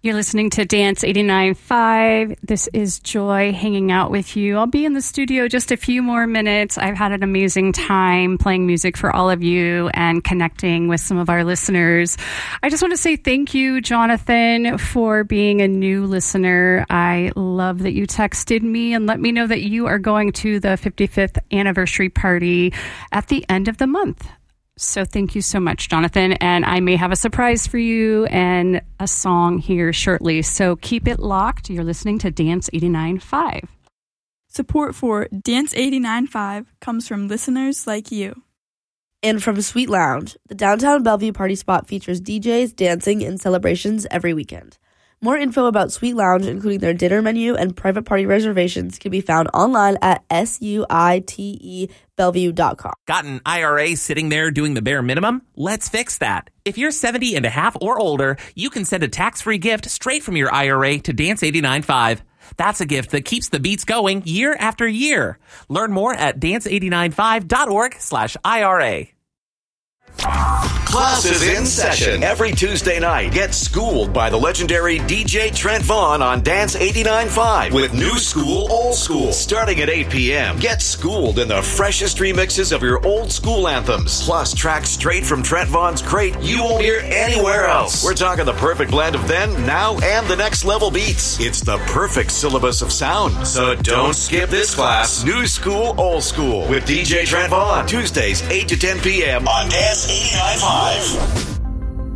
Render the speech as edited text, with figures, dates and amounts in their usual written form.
You're listening to Dance 89.5. This is Joy hanging out with you. I'll be in the studio just a few more minutes. I've had an amazing time playing music for all of you and connecting with some of our listeners. I just want to say thank you, Jonathan, for being a new listener. I love that you texted me and let me know that you are going to the 55th anniversary party at the end of the month. So thank you so much, Jonathan. And I may have a surprise for you and a song here shortly. So keep it locked. You're listening to Dance 89.5. Support for Dance 89.5 comes from listeners like you. And from Sweet Lounge, the downtown Bellevue party spot features DJs, dancing, and celebrations every weekend. More info about Sweet Lounge, including their dinner menu and private party reservations, can be found online at suitebellevue.com. Got an IRA sitting there doing the bare minimum? Let's fix that. If you're 70 and a half or older, you can send a tax-free gift straight from your IRA to Dance 89.5. That's a gift that keeps the beats going year after year. Learn more at dance89.5.org/IRA. Class is in session every Tuesday night. Get schooled by the legendary DJ Trent Vaughn on Dance 89.5 with New School, Old School. Starting at 8 p.m., get schooled in the freshest remixes of your old school anthems. Plus, tracks straight from Trent Vaughn's crate you won't hear anywhere else. We're talking the perfect blend of then, now, and the next level beats. It's the perfect syllabus of sound. So don't skip this class. New School, Old School with DJ Trent Vaughn. Tuesdays, 8 to 10 p.m. on Dance 89.5.